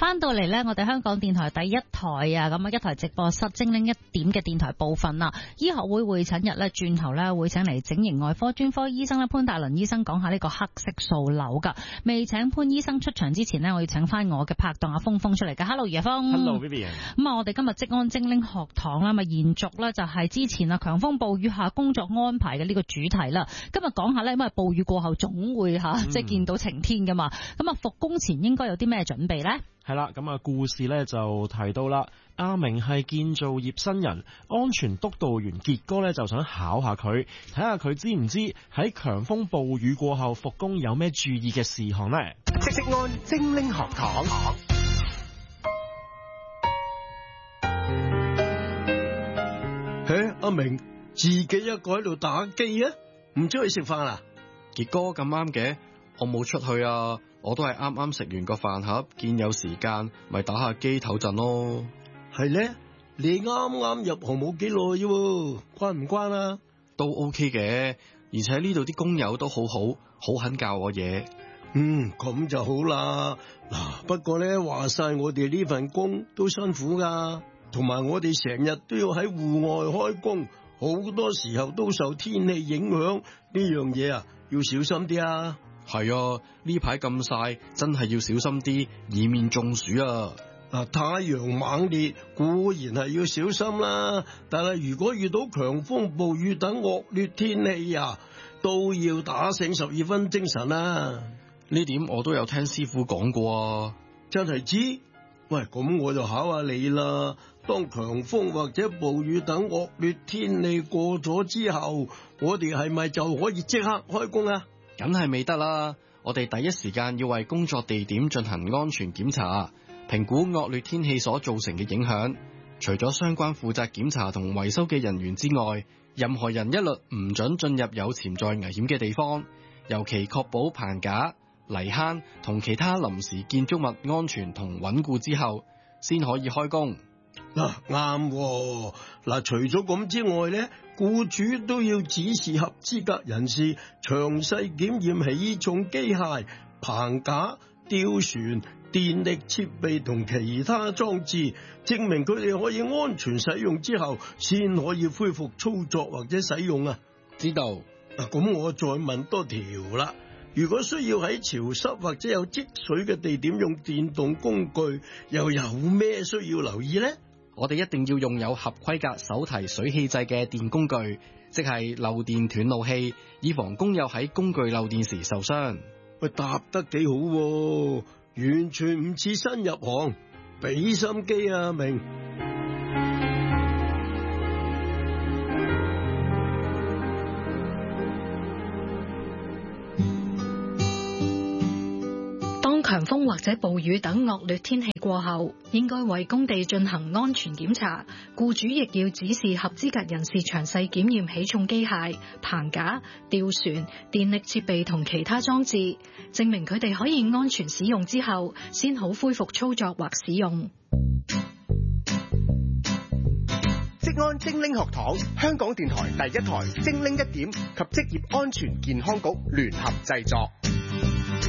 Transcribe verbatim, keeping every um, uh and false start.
翻到嚟呢，我哋香港電台第一台啊，咁啊一台直播室精靈一點嘅電台部分啦。醫學會會診日呢，轉頭呢會請嚟整形外科專科醫生咧潘達倫醫生講下呢個黑色素瘤噶。未請潘醫生出場之前呢，我要請翻我嘅拍檔阿峰峰出嚟噶。Hello， 葉峰。 Hello Vivian。 咁啊，我哋今日職安精靈學堂啦，咪延續咧就係之前啊強風暴雨下工作安排嘅呢個主題啦。今日講下咧，因為暴雨過後總會吓、嗯、即係見到晴天噶嘛。咁啊復工前應該有啲咩準備咧？ 係啦，咁啊故事咧就提到啦，阿明係建造業新人，安全督導員傑哥咧就想考下佢，睇下佢知唔知喺強風暴雨過後復工有咩注意嘅事項呢？ 職安精靈學堂。 嘿，阿明自己一個喺度打機啊，唔出去食飯啊？ 傑哥咁啱嘅，我冇出去啊，我都係啱啱食完個飯盒，見有時間咪打下機唞陣咯。 係咧，你啱啱入行冇幾耐啫，關唔關啊？ 都 OK 嘅，而且呢度啲工友都好好，好肯教我嘢。 嗯，咁就好啦。嗱，不過咧話晒我哋呢份工都辛苦噶。同埋我哋成日都要喺戶外開工，好多時候都受天氣影響，呢樣嘢啊要小心啲啊。 係啊，呢排咁曬，真係要小心啲，以免中暑啊。 嗱，太陽猛烈固然係要小心啦，但係如果遇到強風暴雨等惡劣天氣啊，都要打醒十二分精神啊。 呢點我都有聽師傅講過啊。 真係知？喂，咁我就考下你啦。當強風或者暴雨等惡劣天氣過咗之後，我哋係咪就可以即刻開工啊？ 梗係未得啦！我哋第一時間要為工作地點進行安全檢查，評估惡劣天氣所造成嘅影響。除咗相關負責檢查同維修嘅人員之外，任何人一律唔准進入有潛在危險嘅地方，尤其確保棚架、泥坑同其他臨時建築物安全同穩固之後，先可以開工。 嗱，啱喎。嗱，除咗咁之外咧，僱主都要指示合資格人士詳細檢驗起重機械、棚架、吊船、電力設備同其他裝置，證明佢哋可以安全使用之後，先可以恢復操作或者使用啊。 知道。 嗱，咁我再問多條啦。如果需要喺潮濕或者有積水嘅地點用電動工具，又有咩需要留意呢？ 我哋一定要用有合規格手提水氣掣嘅電工具，即係漏電斷路器，以防工友喺工具漏電時受傷。 喂，答得幾好喎，完全唔似新入行，俾心機啊，明。 強風或者暴雨等惡劣天氣過後，應該為工地進行安全檢查。僱主亦要指示合資格人士詳細檢驗起重機械、棚架、吊船、電力設備同其他裝置，證明佢哋可以安全使用之後，先好恢復操作或使用。 職安精靈學堂，香港電台第一台精靈一點及職業安全健康局聯合製作。